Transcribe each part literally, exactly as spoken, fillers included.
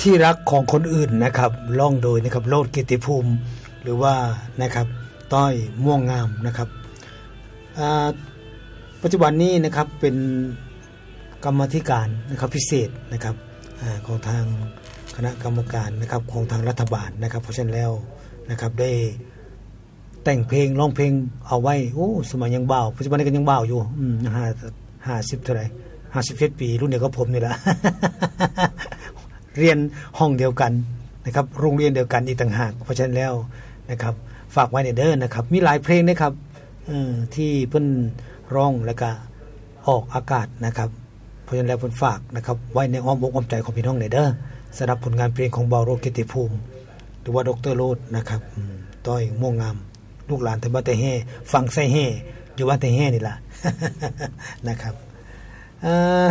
ที่รักของคนอื่นนะครับร้องโดยนะครับโลดกิติภูมิหรือว่านะครับต้อยม่วงงามนะครับปัจจุบันนี้นะครับเป็นกรรมาธิการนะครับพิเศษนะครับของทางคณะกรรมการนะครับของทางรัฐบาลนะครับเพราะฉะนั้นแล้วนะครับได้แต่งเพลงร้องเพลงเอาไว้โอ้สมัยยังบ่าวปัจจุบันนี้ก็ยังบ่าวอยู่อืมห้า ห้าสิบเท่าไหร่ห้าสิบเจ็ดปีรุ่นเดียวกับผมนี่ล่ะ เรียนห้องเดียวกันนะครับโรงเรียนเดียวกันอีกต่างหากเพราะฉะนั้นแล้วนะครับฝากไว้ในเด้อนะครับมีหลายเพลงนะครับเอ่อที่เพิ่นร้องแล้วก็ออกอากาศนะครับเพราะฉะนั้นแล้วเพิ่นฝากนะครับไว้ในอ้อมอกอ้อมใจของพี่น้องในเด้อสำหรับผลงานเพลงของเบาโรกิติภูมิหรือว่าดร.โรจน์นะครับต้อยม่วงงามลูกหลานแต่บ้านแต่แห่ฟังใส่แห่อยู่บ้านแต่แห่นี่ล่ะ นะครับเอ่อ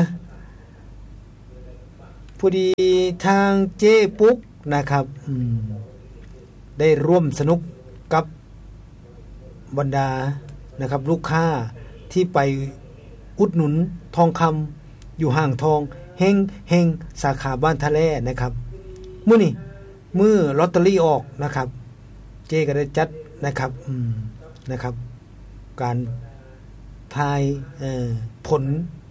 พอดีทางเจ๊ปุ๊กนะครับได้ร่วมสนุกกับบรรดานะครับลูกค้าที่ไปอุดหนุนทองคำอยู่ห้างทองเฮงเฮงสาขาบ้านทะเลนะครับมื้อนี้มื้อลอตเตอรี่ออกนะครับเจ๊ก็ได้จัดนะครับนะครับการทายเอ่อผล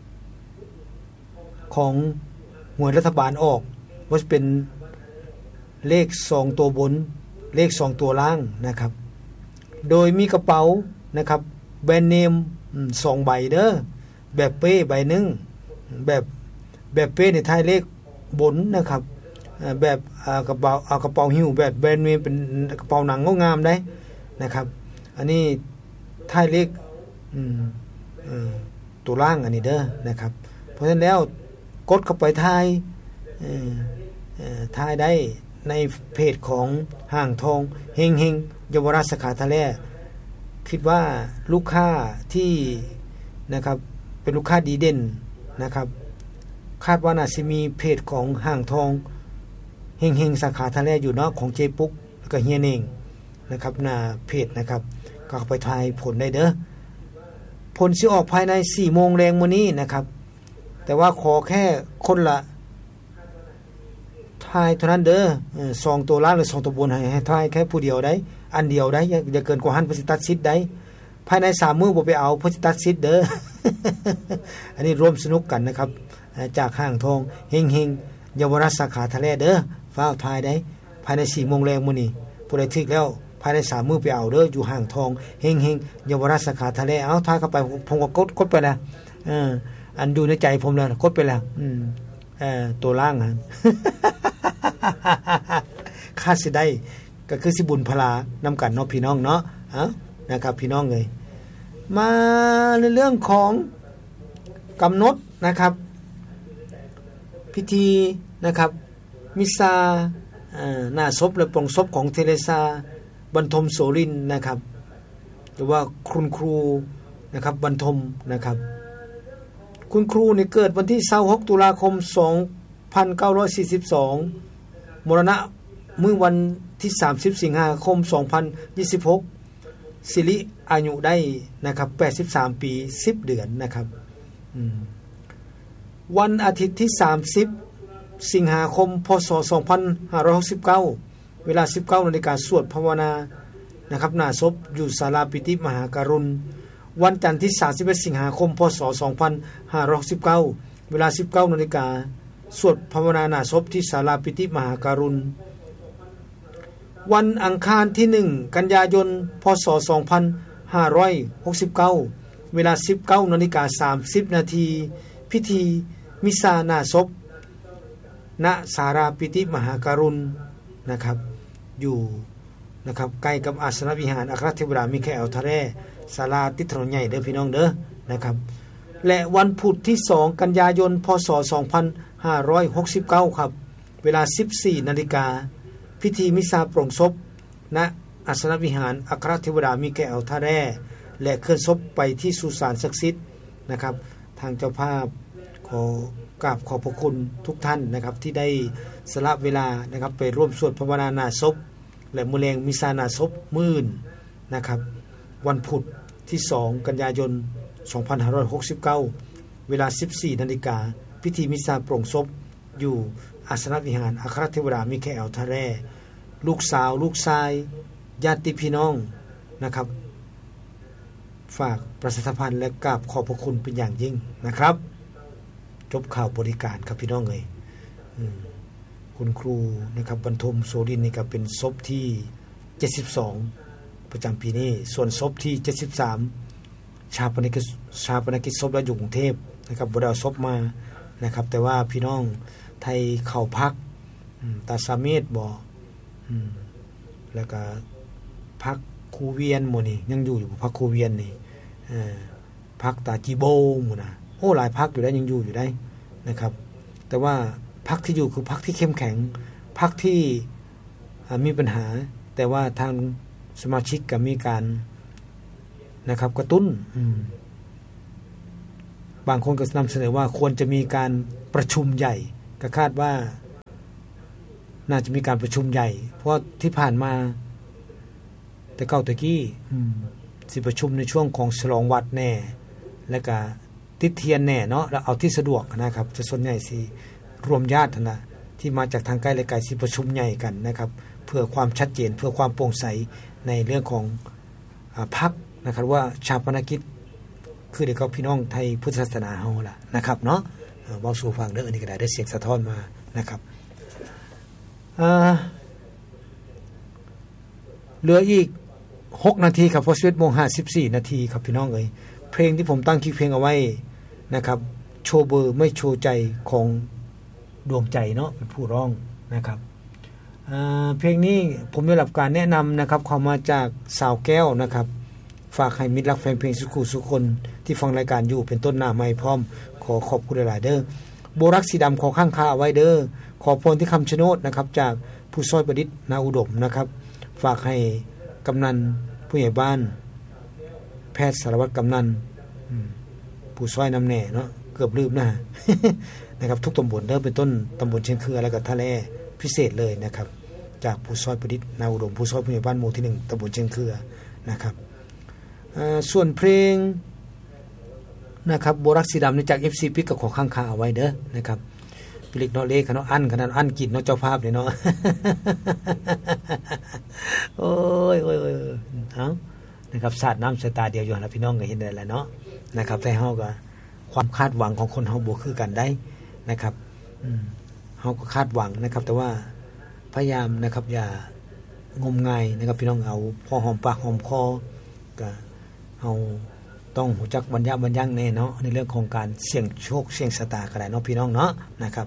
ของหวยรัฐบาลออกว่าจะเป็นเลขสองตัวบนเลขสองตัวล่างนะครับโดยมีกระเป๋านะครับแบรนด์เนมสองใบเด้อแบบเป้ใบนึงแบบแบบเป้ในท้ายเลขบนนะครับแบบกระเป๋าเอากระเป๋าหิ้วแบบแบรนด์เนมเป็นกระเป๋าหนังงดงามได้นะครับอันนี้ท้ายเลขอืมเอ่อตัวล่างอันนี้เด้อนะครับเพราะฉะนั้นแล้วกดเข้าไปทายเอ่อเอ่อทายได้ในเพจของห้างทองเฮงเฮงเยาวราชสาขาทะเลคิดว่าลูกค้าที่นะครับเป็นลูกค้าดีเด่นนะครับคาดว่าน่าจะมีเพจของห้างทองเฮงเฮงสาขาทะเลอยู่เนาะของเจปุ๊กแล้วก็เฮียเองนะครับหน้าเพจนะครับก็เข้าไปทายผลได้เด้อผลสิออกภายใน สี่โมง แรงมื้อนี้นะครับแต่ว่าขอแค่คนละทายเท่านั้นเด้อเออสองตัวล่างหรือสองตัวบนให้ให้ทายแค่ผู้เดียวได้อันเดียวได้อย่าอย่าเกินกว่าหันเพิ่นสิตัดสิทธิ์ได้ภายในสามมื้อบ่ไปเอาเพิ่นสิตัดสิทธิ์เด้อ อันนี้ร่วมสนุกกันนะครับจากห้างทองเฮงๆเยาวราชสาขาทะเลเด้อฟ้าวทายได้ภายใน สี่โมง แรงมื้อนี้ผู้ใดถึกแล้วภายในสามมื้อไปเอาเด้ออยู่ห้างทองเฮงๆเยาวราชสาขาทะเลเอาทายเข้าไปผมก็กดกดไปแล้วเอออันอยู่ในใจผมแล้วกดไปแล้วอืมเอ่อตัวล่างฮะ ค่าสิได้ก็คือสิบุญพลานำกันเนาะพี่น้องเนาะเอ้านะครับพี่น้องเอ้ยมาในเรื่องของกำหนดนะครับพิธีนะครับมิซาเอ่อหน้าศพและปลงศพของเทเรซาบรรทมโสรินนะครับหรือว่าคุณครูนะครับบรรทมนะครับคุณครูนี่เกิดวันที่ยี่สิบหกตุลาคมสองพันเก้าร้อยสี่สิบสองมรณะเมื่อวันที่สามสิบสิงหาคมสองพันยี่สิบหกสิริอายุได้นะครับแปดสิบสามปีสิบเดือนนะครับวันอาทิตย์ที่สามสิบสิงหาคมพศสองพันห้าร้อยหกสิบเก้าเวลา สิบเก้านาฬิกา นสวดภาวนานะครับหน้าศพอยู่ศาลาปิติมหาการุณวันจันทร์ที่สามสิบเอ็ดสิงหาคมพศสองพันห้าร้อยหกสิบเก้าเวลา สิบเก้านาฬิกา นสวดภาวนาหน้าศพที่ศาลาปิติมหาการุณวันอังคารที่หนึ่งกันยายนพศสองพันห้าร้อยหกสิบเก้าเวลา สิบเก้านาฬิกาสามสิบนาทีพิธีมิซาหน้าศพณศาลาปิติมหาการุณนะครับอยู่นะครับใกล้กับอาสนวิหารอัครเทวดามิคาเอลทะเลศาลาติดถนนใหญ่เด้อพี่น้องเด้อนะครับและวันพุธที่สองกันยายนพศสองพันห้าร้อยหกสิบเก้าครับเวลา สิบสี่นาฬิกาพิธีมิซาโปร่งศพณอาสนวิหารอัครเทวดามิคาเอลทะเลและเคลื่อนศพไปที่สุสานศักดิ์สิทธิ์นะครับทางเจ้าภาพขอกราบขอบพระคุณทุกท่านนะครับที่ได้สละเวลานะครับไปร่วมสวดภาวนาหน้าศพและมื้อแลงมิซาหน้าศพมื้อนะครับวันพุธที่สองกันยายนสองพันห้าร้อยหกสิบเก้าเวลา สิบสี่นาฬิกาพิธีมิซาโปร่งศพอยู่อาสนวิหารอัครเทวดามิคาเอลทาแร่ลูกสาวลูกชายญาติพี่น้องนะครับฝากประชาสัมพันธ์และกราบขอบพระคุณเป็นอย่างยิ่งนะครับจบข่าวบริการครับพี่น้องเอ้ยคุณครูนะครับบรรทมโสรินนี่ก็เป็นศพที่เจ็ดสิบสองประจำปีนี้ส่วนศพที่เจ็ดสิบสามชาปนกิจชาปนกิจศพแล้วอยู่กรุงเทพนะครับบ่ได้เอาศพมานะครับแต่ว่าพี่น้องไทยเข้าพักตาสาเมธบ่แล้วก็พักครูเวียนหมู่นี่ยังอยู่อยู่พักครูเวียนนี่เอ่อพักตาจีโบหมู่น่ะโอ้หลายพักอยู่ได้ยังอยู่อยู่ได้นะครับแต่ว่าพักที่อยู่คือพักที่เข้มแข็งพักที่มีปัญหาแต่ว่าทางสมาชิกก็มีการนะครับกระตุ้นบางคนก็นำเสนอว่าควรจะมีการประชุมใหญ่ก็คาดว่าน่าจะมีการประชุมใหญ่เพราะที่ผ่านมาแต่เก่าตะกี้สิประชุมในช่วงของฉลองวัดแน่แล้วก็ติดเทียนแน่เนาะแล้วเอาที่สะดวกนะครับจะส่วนใหญ่สิรวมญาตินะที่มาจากทางใกล้และไกลสิประชุมใหญ่กันนะครับเพื่อความชัดเจนเพื่อความโปร่งใสในเรื่องของอ่าพรรคนะครับว่าชาปนกิจคือเด็กกับพี่น้องไทยพุทธศาสนาเฮาล่ะนะครับเนาะเอ่อเว้าสู่ฟังเด้ออันนี้ก็ได้ได้เสียงสะท้อนมานะครับอ่าเหลืออีกหกนาทีครับพอ สิบเอ็ดโมงห้าสิบสี่ นาทีครับพี่น้องเอ้ยเพลงที่ผมตั้งชื่อเพลงเอาไว้นะครับโชว์เบอร์ไม่โชว์ใจของดวงใจเนาะเป็นผู้ร้องนะครับเพลงนี้ผมได้รับการแนะนำนะครับเข้ามาจากสาวแก้วนะครับฝากให้มิตรรักแฟนเพลงสุขุสุคนที่ฟังรายการอยู่เป็นต้นหน้าไม่พร้อมขอขอบคุณหลายๆเด้อโบรักสีดำขอข้างคาไว้เด้อขอพรที่คำชะโนดนะครับจากผู้ซอยประดิษฐ์นาอุดมนะครับฝากให้กำนันผู้ใหญ่บ้านแพทย์สารวัตรกำนันผู้ซอยน้ำแน่เนาะเกือบลืมนะนะครับทุกตำบลเด้อเป็นต้นตำบลเชียงคือแล้วก็ทะเลพิเศษเลยนะครับจากผู้ซอยประดิษฐ์นาอุดมผู้ซอยผู้ใหญ่บ้านหมู่ที่หนึ่งตำบลเชียงคือนะครับส่วนเพลงนะครับโบรักสีดำนี่จาก เอฟ ซี ปิกกับขอข้างคาเอาไว้เด้อนะครับพิลิกเนาะเลขเนาะอันขนาดอันกินเนาะเจ้าภาพนี่เนาะ โอ้ยโอ้ยเอ้านะครับสาดน้ำสายตาเดียวอยู่หั่นล่ะพี่น้องก็เห็นได้แล้วเนาะนะครับแต่เฮาก็ความคาดหวังของคนเฮาบ่คือกันได้นะครับอืมเฮาก็คาดหวังนะครับแต่ว่าพยายามนะครับอย่างมงายนะครับพี่น้องเอาพอหอมปากหอมคอก็เฮาต้องรู้จักบรรยะบรรยังแน่เนาะในเรื่องของการเสี่ยงโชคเสี่ยงชะตาก็ได้เนาะพี่น้องเนาะนะครับ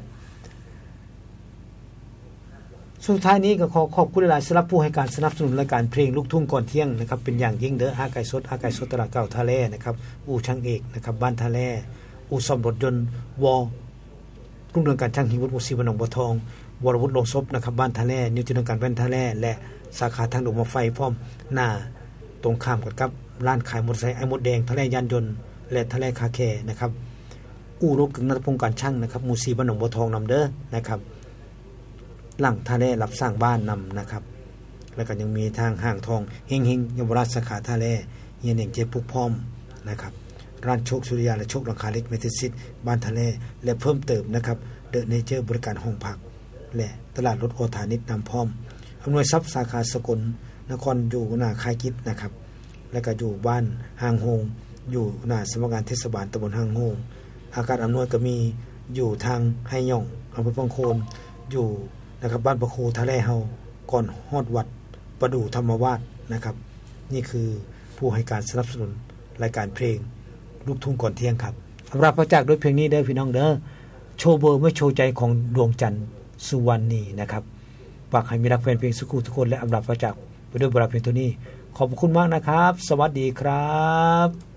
สุดท้ายนี้ก็ขอขอบคุณหลายๆสำหรับผู้ให้การสนับสนุนรายการเพลงลูกทุ่งก่อนเที่ยงนะครับเป็นอย่างยิ่งเด้ออาไก่สดอาไก่สดตลาดเก่าทะเลนะครับอู่ช่างเอกนะครับบ้านทะเลอู่ซ่อมรถยนต์วอรุ่งเรืองการช่างหิวุฒิมุสีบนงบัวทองวรวุฒิโลศพนะครับบ้านทะเลนิวจินการแว่นทะเลและสาขาทางหลวงมาไฟพร้อมหน้าตรงข้ามกันกับร้านขายมอเตอร์ไซค์ไอ้มดแดงทะเลยานยนต์และทะเลคาแคนะครับอู่รบกึ่งนัทพงศ์การช่างนะครับหมู่สี่บ้านหนองบัวทองนำเด้อนะครับหลังทะเลรับสร้างบ้านนำนะครับแล้วก็ยังมีทางห้างทองเฮงเฮงยมราชสาขาทะเลเฮียนเองเจ็บพุกพร้อมนะครับร้านโชคสุริยาและโชคหลังคาเล็กเมทิซิตบ้านทะเลและเพิ่มเติมนะครับเดอะเนเจอร์บริการห้องพักและตลาดรถโอทานิชนำพร้อมอำนวยทรัพย์สาขาสกลนครอยู่หน้าค่ายกิจนะครับแล้วก็อยู่บ้านหางโฮงอยู่หน้าสำนักงานเทศบาลตำบลหางโฮงอาการอำนวยก็มีอยู่ทางไฮยองอำเภอพังโคนอยู่นะครับบ้านประโคทะเลเฮาก่อนฮอดวัดประดู่ธรรมวาสนะครับนี่คือผู้ให้การสนับสนุนรายการเพลงลูกทุ่งก่อนเที่ยงครับสำหรับพระจักด้วยเพลงนี้เด้อพี่น้องเด้อโชว์เบอร์ไม่โชว์ใจของดวงจันทร์สุวรรณีนะครับฝากให้มีรักแฟนเพลงสุขุทุกคนและอำลาพระจักไปด้วยบทเพลงตัวนี้ขอบคุณมากนะครับสวัสดีครับ